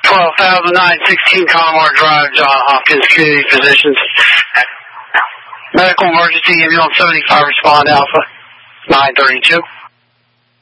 12,916 Connemara Drive, John Hopkins Community Physicians. Medical emergency, ambulance 75, respond Alpha 932.